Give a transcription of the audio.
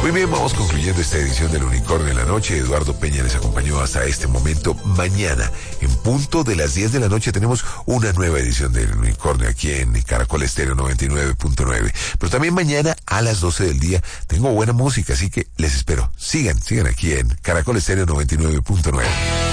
Muy bien, vamos concluyendo esta edición del Unicornio de la Noche. Eduardo Peña les acompañó hasta este momento. Mañana, en punto de las 10 de la noche, tenemos una nueva edición del Unicornio aquí en Caracol Estéreo 99.9. Pero también mañana a las 12 del día tengo buena música, así que les espero. Sigan aquí en Caracol Estéreo 99.9.